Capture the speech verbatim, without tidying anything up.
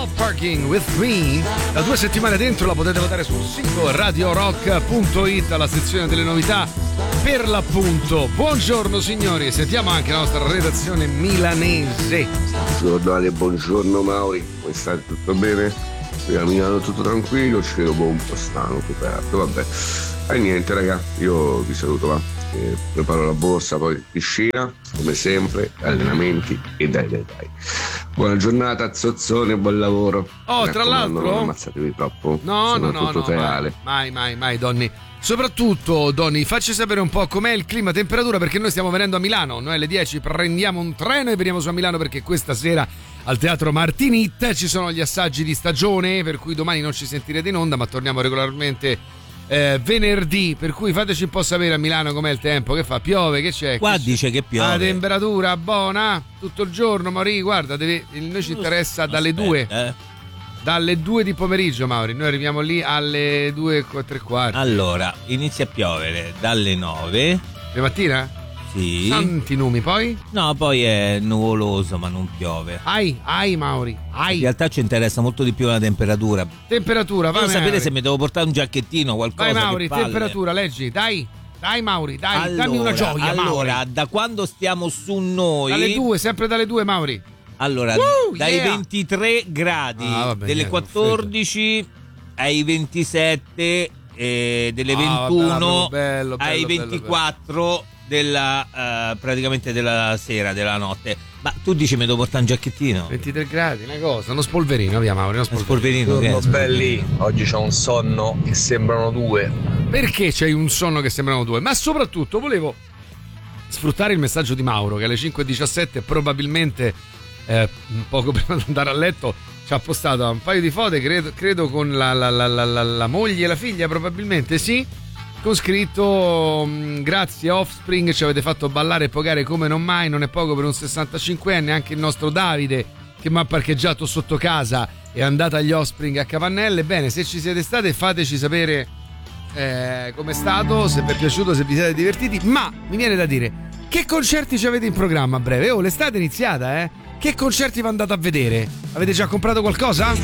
Parking with me. Da due settimane dentro la potete votare sul sito radio rock punto it alla sezione delle novità per l'appunto. Buongiorno signori, sentiamo anche la nostra redazione milanese. Buongiorno Ale, buongiorno Mauri, come state? Tutto bene? A Milano tutto tranquillo, ci vedo un po' stanco, coperto, vabbè. E niente raga, io vi saluto, va. Eh, preparo la borsa, poi piscina, come sempre, allenamenti e dai dai dai. Buona giornata, zozzone, buon lavoro. Oh, tra l'altro, non ammazzatevi troppo. No, no, no, no, mai, mai, mai, mai, Donny. Soprattutto, Donny, facci sapere un po' com'è il clima, temperatura, perché noi stiamo venendo a Milano. Noi alle dieci prendiamo un treno e veniamo su a Milano perché questa sera al Teatro Martinit ci sono gli assaggi di stagione, per cui domani non ci sentirete in onda, ma torniamo regolarmente Eh, venerdì, per cui fateci un po' sapere a Milano com'è il tempo, che fa, piove, che c'è? Qua che dice c'è? che piove. La temperatura buona tutto il giorno, Mauri, guarda, deve, noi ci interessa dalle Aspetta, due eh. dalle due di pomeriggio, Mauri, noi arriviamo lì alle due e tre quarti. Allora, inizia a piovere dalle nove. Di mattina? Sì. Santi numi, poi? No, poi è nuvoloso, ma non piove. Ai, ai Mauri, ai. In realtà ci interessa molto di più la temperatura. Temperatura, vai. Voglio sapere Mauri. se mi devo portare un giacchettino, qualcosa. Vai Mauri, che palle. temperatura, leggi, dai. Dai Mauri, dai, Allora, dammi una gioia, allora, Mauri. da quando stiamo su noi? Dalle due, sempre dalle due, Mauri. Allora, Woo, dai yeah. ventitré gradi, Ah, vabbè, delle niente, quattordici ai ventisette, eh, delle Ah, ventuno vabbè, bello, bello, ai bello, ventiquattro della eh, praticamente della sera, della notte. Ma tu dici mi devo portare un giacchettino? ventitré gradi, una cosa, uno spolverino, via Mauri, uno Uno spolverino. spolverino, che è? belli, oggi c'ho un sonno che sembrano due. Perché c'hai un sonno che sembrano due? Ma soprattutto volevo sfruttare il messaggio di Mauro che alle cinque e diciassette probabilmente eh, poco prima di andare a letto ci ha postato un paio di foto, credo, credo con la, la, la, la, la, la moglie e la figlia, probabilmente sì, con scritto grazie Offspring, ci avete fatto ballare e pogare come non mai, non è poco per un sessantacinquenne, anche il nostro Davide che mi ha parcheggiato sotto casa è andato agli Offspring a Cavannelle. Bene, se ci siete state fateci sapere eh, com'è stato, se vi è piaciuto, se vi siete divertiti, ma mi viene da dire, che concerti ci avete in programma a breve? Oh, l'estate è iniziata, eh? Che concerti vi andate a vedere? Avete già comprato qualcosa?